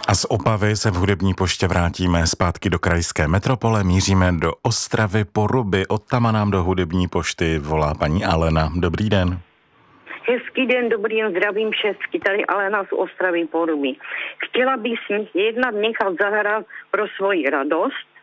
A z Opavy se v hudební poště vrátíme zpátky do krajské metropole, míříme do Ostravy Poruby. Odtama nám do hudební pošty volá paní Alena. Dobrý den. Hezký den, dobrý den, zdravím všecky, tady Alena z Ostravy Poruby. Chtěla bych si jedna nechat zahrát pro svoji radost